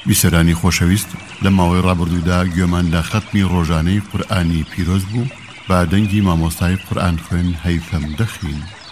بیسەرانی خۆشەویست، لە ماوەی ڕابردوودا گوێمان لە ختمی ڕۆژانەی قورئانی پیرۆز بوو با دەنگی مامۆستای قورئان خوێن هەیثەم دەخین.